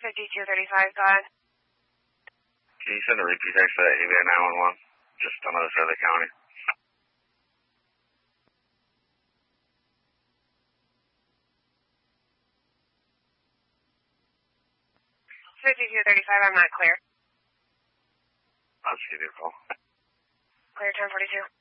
5235, go ahead. Can you send a repeat text to that AVA 911? Just on the other side of the county. 5235, I'm not clear. I'll just give you a call. Clear 1042.